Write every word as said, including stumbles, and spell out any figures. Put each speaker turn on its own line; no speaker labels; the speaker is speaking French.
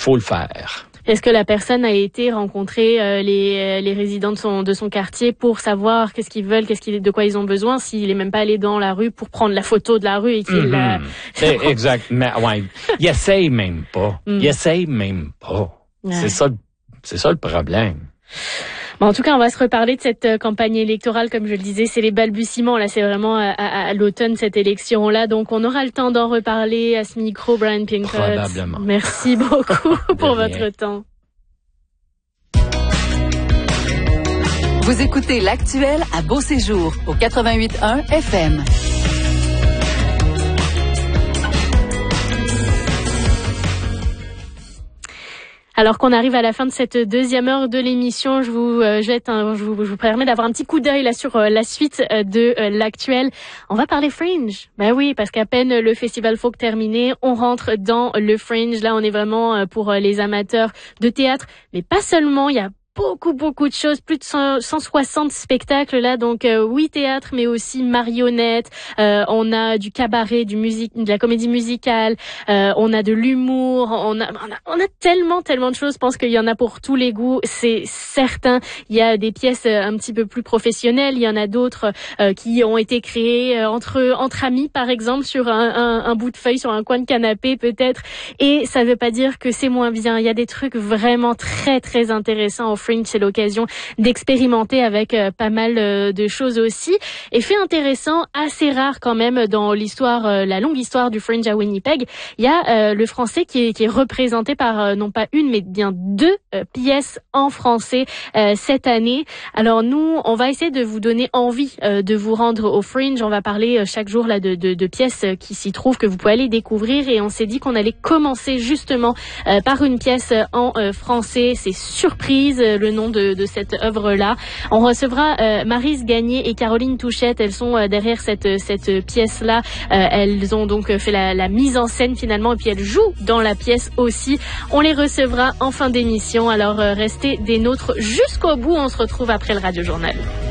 faut le faire.
Est-ce que la personne a été rencontrer euh, les, les résidents de son, de son quartier pour savoir qu'est-ce qu'ils veulent, qu'est-ce qu'ils, de quoi ils ont besoin, s'il est même pas allé dans la rue pour prendre la photo de la rue et qu'il
mm-hmm.
l'a...
Exact. Mais ouais, il essaye même pas. Mm. Il essaye même pas. Ouais. C'est ça, c'est ça le problème.
Bon, en tout cas, on va se reparler de cette euh, campagne électorale, comme je le disais, c'est les balbutiements. Là, c'est vraiment à, à, à l'automne, cette élection-là. Donc, on aura le temps d'en reparler à ce micro, Brian Pinkett.
Probablement.
Merci beaucoup pour votre temps.
Vous écoutez L'Actuel à Beau Séjour au quatre-vingt-huit point un F M.
Alors qu'on arrive à la fin de cette deuxième heure de l'émission, je vous euh, jette un, je vous, je vous permets d'avoir un petit coup d'œil là sur euh, la suite euh, de euh, l'actuel. On va parler Fringe. Ben oui, parce qu'à peine le festival folk terminé, on rentre dans le Fringe. Là, on est vraiment euh, pour euh, les amateurs de théâtre, mais pas seulement. Il y a beaucoup, beaucoup de choses, plus de cent soixante spectacles là, donc euh, oui théâtre, mais aussi marionnettes, euh, on a du cabaret, du musique, de la comédie musicale, euh, on a de l'humour, on a, on a, on a tellement, tellement de choses, je pense qu'il y en a pour tous les goûts, c'est certain. Il y a des pièces un petit peu plus professionnelles, il y en a d'autres euh, qui ont été créées euh, entre entre amis, par exemple, sur un, un, un bout de feuille, sur un coin de canapé peut-être, et ça veut pas dire que c'est moins bien. Il y a des trucs vraiment très, très intéressants au Fringe, c'est l'occasion d'expérimenter avec euh, pas mal euh, de choses aussi. Et fait intéressant, assez rare quand même dans l'histoire, euh, la longue histoire du Fringe à Winnipeg, il y a euh, le français qui est, qui est représenté par euh, non pas une mais bien deux euh, pièces en français euh, cette année. Alors nous, on va essayer de vous donner envie euh, de vous rendre au Fringe. On va parler euh, chaque jour là de, de, de pièces qui s'y trouvent, que vous pouvez aller découvrir, et on s'est dit qu'on allait commencer justement euh, par une pièce en euh, français. C'est Surprise, le nom de, de cette œuvre-là. On recevra euh, Maryse Gagné et Caroline Touchette. Elles sont euh, derrière cette cette pièce-là. Euh, elles ont donc fait la, la mise en scène finalement, et puis elles jouent dans la pièce aussi. On les recevra en fin d'émission. Alors euh, restez des nôtres jusqu'au bout. On se retrouve après le Radio Journal.